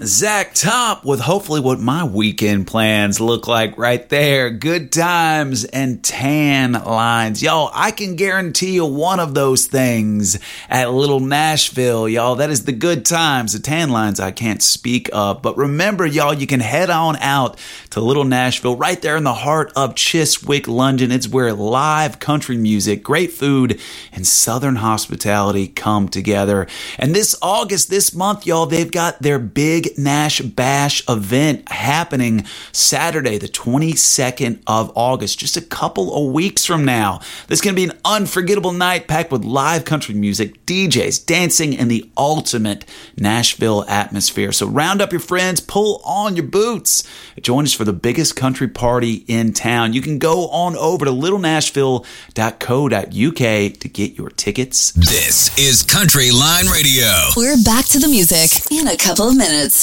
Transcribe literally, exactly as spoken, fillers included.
Zach Top with hopefully what my weekend plans look like right there. Good times and tan lines. Y'all, I can guarantee you one of those things at Little Nashville, y'all. That is the good times. The tan lines I can't speak of. But remember, y'all, you can head on out to Little Nashville right there in the heart of Chiswick, London. It's where live country music, great food, and Southern hospitality come together. And this August, this month, y'all, they've got their big Nash Bash event happening Saturday, the twenty-second of August, just a couple of weeks from now. This is going to be an unforgettable night packed with live country music, D Js, dancing, and the ultimate Nashville atmosphere. So round up your friends, pull on your boots, join us for the biggest country party in town. You can go on over to little nashville dot co dot u k to get your tickets. This is Country Line Radio. We're back to the music in a couple of minutes.